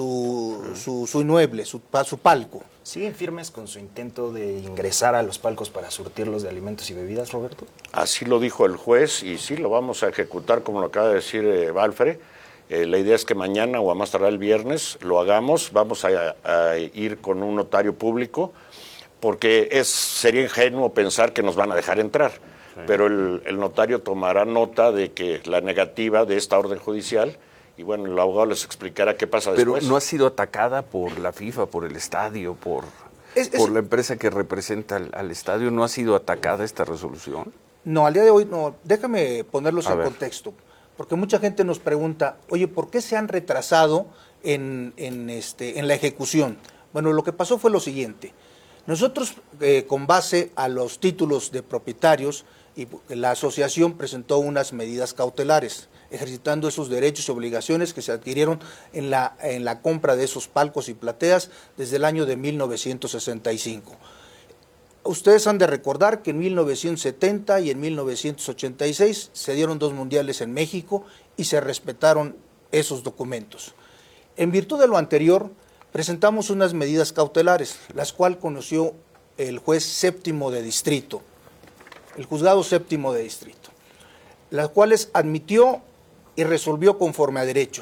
Speaker 17: su inmueble, su palco.
Speaker 6: ¿Siguen firmes con su intento de ingresar a los palcos para surtirlos de alimentos y bebidas, Roberto?
Speaker 7: Así lo dijo el juez y sí, lo vamos a ejecutar como lo acaba de decir Valfred. La idea es que mañana o a más tardar el viernes lo hagamos, vamos a ir con un notario público porque sería ingenuo pensar que nos van a dejar entrar, sí. Pero el notario tomará nota de que la negativa de esta orden judicial y bueno, el abogado les explicará qué pasa después.
Speaker 1: Pero no ha sido atacada por la FIFA, por el estadio, por la empresa que representa al estadio, ¿no ha sido atacada esta resolución?
Speaker 17: No, al día de hoy no. Déjame ponerlos en contexto. Porque mucha gente nos pregunta, oye, ¿por qué se han retrasado en la ejecución? Bueno, lo que pasó fue lo siguiente. Nosotros, con base a los títulos de propietarios, y la asociación presentó unas medidas cautelares, ejercitando esos derechos y obligaciones que se adquirieron en la compra de esos palcos y plateas desde el año de 1965. Ustedes han de recordar que en 1970 y en 1986 se dieron 2 mundiales en México y se respetaron esos documentos. En virtud de lo anterior, presentamos unas medidas cautelares, las cuales conoció el juez séptimo de distrito, el juzgado séptimo de distrito, las cuales admitió y resolvió conforme a derecho.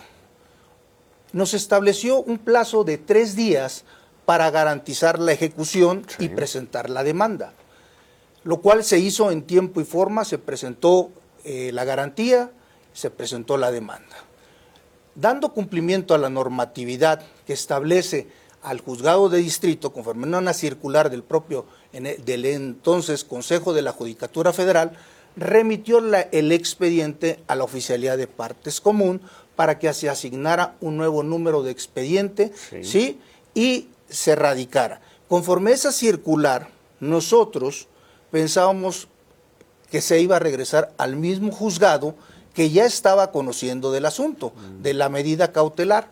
Speaker 17: Nos estableció un plazo de 3 días para garantizar la ejecución y presentar la demanda, lo cual se hizo en tiempo y forma, se presentó la garantía, se presentó la demanda. Dando cumplimiento a la normatividad que establece al juzgado de distrito, conforme a una circular del entonces Consejo de la Judicatura Federal, remitió el expediente a la Oficialía de Partes Común para que se asignara un nuevo número de expediente, ¿sí? Y se radicara. Conforme a esa circular, nosotros pensábamos que se iba a regresar al mismo juzgado que ya estaba conociendo del asunto, de la medida cautelar.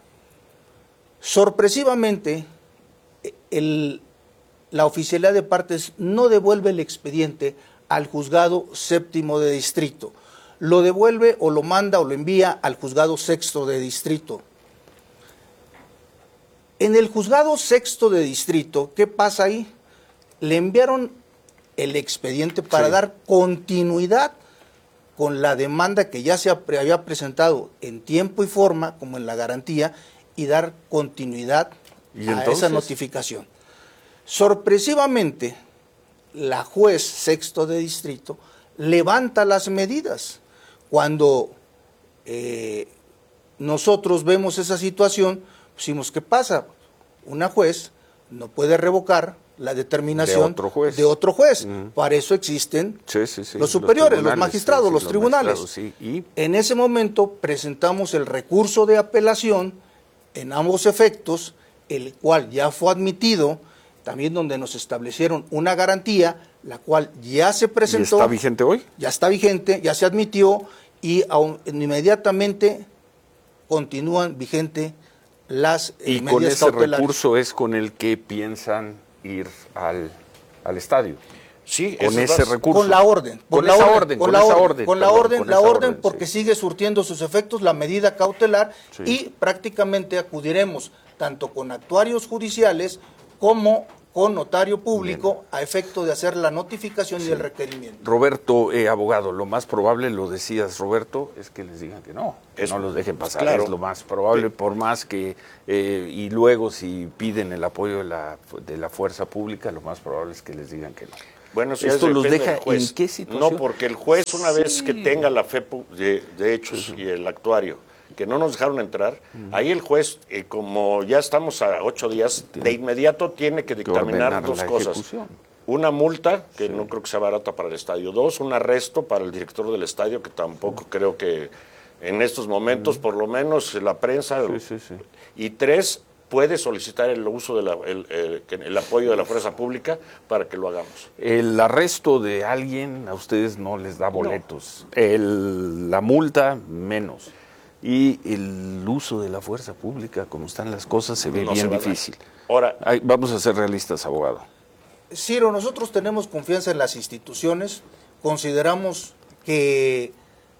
Speaker 17: Sorpresivamente, la Oficialía de Partes no devuelve el expediente al juzgado séptimo de distrito, lo devuelve o lo manda o lo envía al juzgado sexto de distrito. En el juzgado sexto de distrito, ¿qué pasa ahí? le enviaron el expediente para dar continuidad con la demanda que ya se había presentado en tiempo y forma, como en la garantía, y dar continuidad a esa notificación. Sorpresivamente, la juez sexto de distrito levanta las medidas. Cuando nosotros vemos esa situación, decimos, ¿qué pasa? Una juez no puede revocar la determinación de otro juez. Para eso existen los superiores, los magistrados, los tribunales. ¿Y? En ese momento presentamos el recurso de apelación en ambos efectos, el cual ya fue admitido, también donde nos establecieron una garantía, la cual ya se presentó.
Speaker 1: ¿Y está vigente hoy?
Speaker 17: Ya está vigente, ya se admitió y inmediatamente continúan vigentes las
Speaker 1: medidas cautelares. ¿Y con ese recurso es con el que piensan ir al estadio?
Speaker 7: Sí,
Speaker 1: con ese recurso.
Speaker 17: Con la orden.
Speaker 1: Con esa orden.
Speaker 17: Porque sigue surtiendo sus efectos la medida cautelar y prácticamente acudiremos tanto con actuarios judiciales como con notario público a efecto de hacer la notificación y el requerimiento.
Speaker 1: Roberto, abogado, lo más probable, lo decías, Roberto, es que les digan que no los dejen pasar. Claro. Es lo más probable, por más que, y luego si piden el apoyo de la fuerza pública, lo más probable es que les digan que no.
Speaker 7: Bueno, si
Speaker 1: esto los deja ¿en qué situación?
Speaker 7: No, porque el juez, una vez que tenga la fe de hechos y el actuario, que no nos dejaron entrar, ahí el juez, como ya estamos a 8 días, de inmediato tiene que dictaminar dos cosas. Una multa, que no creo que sea barata para el estadio. 2, un arresto para el director del estadio, que tampoco creo que en estos momentos, por lo menos la prensa. Y 3, puede solicitar el uso de el apoyo de la fuerza pública para que lo hagamos.
Speaker 1: El arresto de alguien a ustedes no les da boletos. No. La multa, menos. Y el uso de la fuerza pública, como están las cosas, se ve bien difícil.
Speaker 7: Ahora,
Speaker 1: vamos a ser realistas, abogado.
Speaker 17: Ciro, nosotros tenemos confianza en las instituciones, consideramos que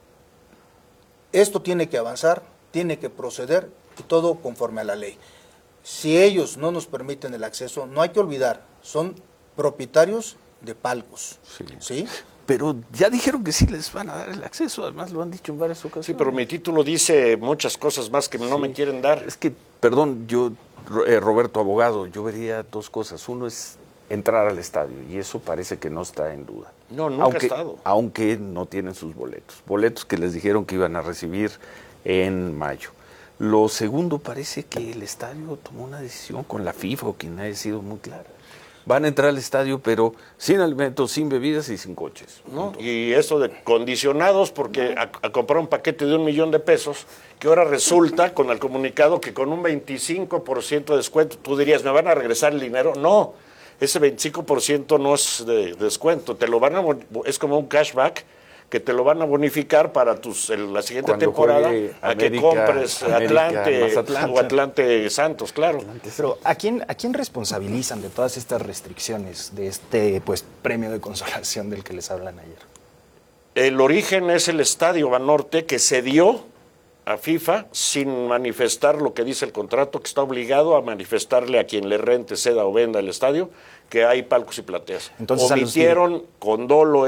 Speaker 17: esto tiene que avanzar, tiene que proceder, y todo conforme a la ley. Si ellos no nos permiten el acceso, no hay que olvidar, son propietarios de palcos, ¿sí?
Speaker 1: Pero ya dijeron que sí les van a dar el acceso, además lo han dicho en varias ocasiones.
Speaker 7: Sí, pero mi título dice muchas cosas más que no me quieren dar.
Speaker 1: Es que, perdón, Roberto, abogado, yo vería dos cosas. Uno es entrar al estadio, y eso parece que no está en duda.
Speaker 7: No, nunca ha estado.
Speaker 1: Aunque no tienen sus boletos que les dijeron que iban a recibir en mayo. Lo segundo, parece que el estadio tomó una decisión con la FIFA, o quien haya sido muy clara. Van a entrar al estadio, pero sin alimentos, sin bebidas y sin coches.
Speaker 7: ¿No? Y eso de condicionados, porque a comprar un paquete de $1 millón, que ahora resulta con el comunicado que con un 25% de descuento, tú dirías, ¿me van a regresar el dinero? No, ese 25% no es de descuento, es como un cashback que te lo van a bonificar para la siguiente temporada a que compres Atlante o Atlante Santos, claro.
Speaker 6: Pero ¿a quién responsabilizan de todas estas restricciones, de este premio de consolación del que les hablan ayer?
Speaker 7: El origen es el Estadio Banorte, que se dio a FIFA sin manifestar lo que dice el contrato, que está obligado a manifestarle a quien le rente, ceda o venda el estadio, que hay palcos y plateas. Entonces, omitieron con dolo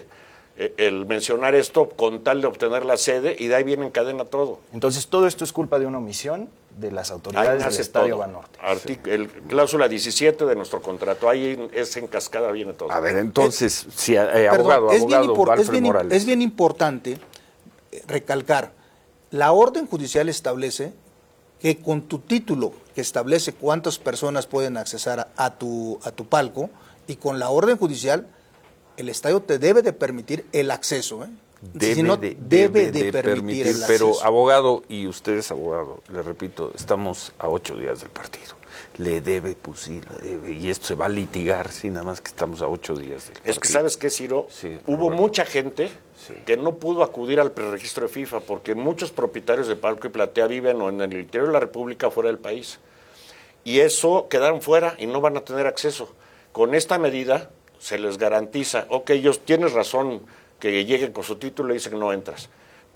Speaker 7: el mencionar esto con tal de obtener la sede, y de ahí viene en cadena todo.
Speaker 6: Entonces, todo esto es culpa de una omisión de las autoridades del Estadio Banorte.
Speaker 7: Cláusula 17 de nuestro contrato, ahí es en cascada, viene todo.
Speaker 1: A ver, entonces, abogado Alfred Morales.
Speaker 17: Es bien importante recalcar, la orden judicial establece que con tu título, que establece cuántas personas pueden accesar a tu palco, y con la orden judicial, el estadio te debe de permitir el acceso, debe de permitir el acceso.
Speaker 1: Pero, abogado, y usted es abogado, le repito, estamos a 8 días del partido. Le debe, y esto se va a litigar, nada más que estamos a 8 días del partido.
Speaker 7: Es que, ¿sabes qué, Ciro? Hubo mucha gente que no pudo acudir al preregistro de FIFA, porque muchos propietarios de palco y platea viven o en el interior de la República o fuera del país. Y eso quedaron fuera y no van a tener acceso. Con esta medida se les garantiza, ellos tienes razón, que lleguen con su título y dicen que no entras,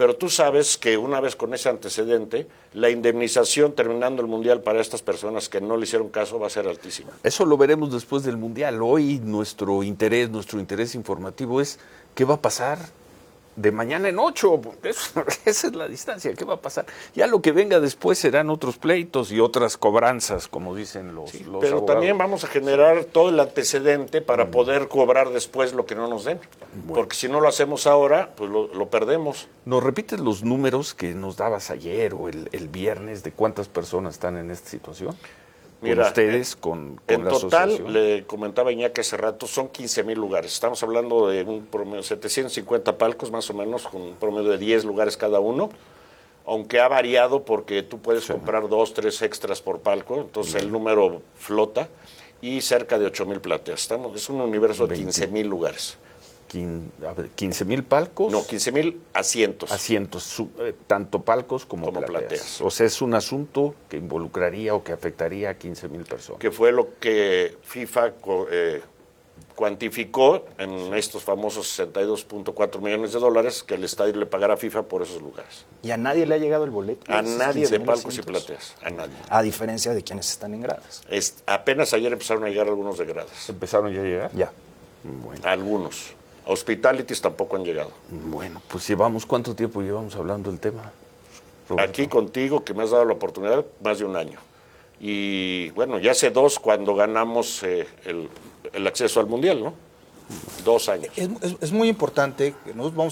Speaker 7: Pero tú sabes que una vez con ese antecedente, la indemnización terminando el Mundial para estas personas que no le hicieron caso va a ser altísima.
Speaker 1: Eso lo veremos después del Mundial. Hoy nuestro interés informativo es qué va a pasar de mañana en 8. Esa es la distancia, ¿qué va a pasar? Ya lo que venga después serán otros pleitos y otras cobranzas, como dicen los
Speaker 7: Pero
Speaker 1: abogados.
Speaker 7: también vamos a generar todo el antecedente para poder cobrar después lo que no nos den. Porque si no lo hacemos ahora, pues lo perdemos.
Speaker 1: ¿Nos repites los números que nos dabas ayer o el viernes de cuántas personas están en esta situación?
Speaker 7: Mira,
Speaker 1: ustedes, con
Speaker 7: en
Speaker 1: la
Speaker 7: total,
Speaker 1: asociación.
Speaker 7: le comentaba Iñaki hace rato, son 15,000 lugares. Estamos hablando de un promedio de 750 palcos, más o menos, con un promedio de 10 lugares cada uno, aunque ha variado porque tú puedes comprar 2, 3 extras por palco, entonces el número flota, y cerca de 8,000 plateas. Es un universo de 15,000 lugares.
Speaker 1: 15,000 palcos.
Speaker 7: No, 15,000 asientos.
Speaker 1: Asientos, tanto palcos como plateas. O sea, es un asunto que involucraría o que afectaría a 15,000 personas.
Speaker 7: Que fue lo que FIFA cuantificó en estos famosos 62.4 millones de dólares que el estadio le pagará a FIFA por esos lugares.
Speaker 6: ¿Y a nadie le ha llegado el boleto?
Speaker 7: A nadie de palcos y plateas, a nadie.
Speaker 6: A diferencia de quienes están en gradas.
Speaker 7: Apenas ayer empezaron a llegar algunos de gradas.
Speaker 1: ¿Empezaron ya a llegar?
Speaker 6: Ya.
Speaker 1: Bueno.
Speaker 7: Algunos. Hospitalities tampoco han llegado.
Speaker 1: Bueno, pues ¿cuánto tiempo llevamos hablando del tema,
Speaker 7: Roberto? Aquí contigo, que me has dado la oportunidad, más de un año. Y bueno, ya hace 2 cuando ganamos el acceso al Mundial, ¿no? 2 años.
Speaker 17: Es muy importante que nosotros vamos